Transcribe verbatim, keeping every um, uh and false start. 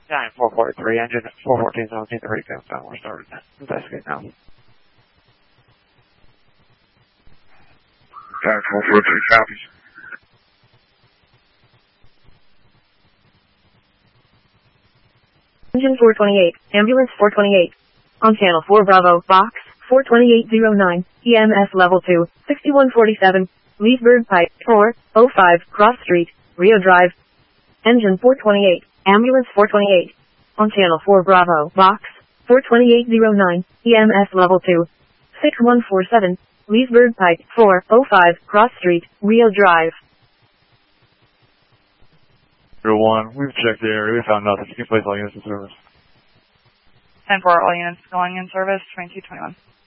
Giant four forty-three, engine four fourteen seventeen, the recon sound. We're starting to investigate now. Giant four forty-three copies. Engine four twenty-eight, ambulance four twenty-eight. On channel four Bravo, box four twenty-eight oh nine, E M S level two, sixty-one forty-seven, Leesburg Pike, four oh five, Cross Street, Rio Drive. Engine four twenty-eight, ambulance four twenty-eight. On channel four Bravo, box four twenty-eight oh nine, E M S level two, sixty-one forty-seven, Leesburg Pike, four oh five, Cross Street, Rio Drive. Zero one, we've checked the area, we found nothing. You can place all units in service. ten four, all units going in service, twenty-two twenty-one.